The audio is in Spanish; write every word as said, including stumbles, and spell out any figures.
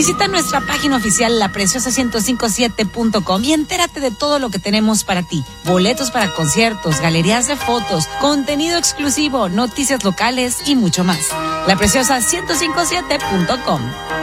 Visita nuestra página oficial la preciosa ciento cincuenta y siete punto com y entérate de todo lo que tenemos para ti. Boletos para conciertos, galerías de fotos, contenido exclusivo, noticias locales y mucho más. la preciosa ciento cincuenta y siete punto com.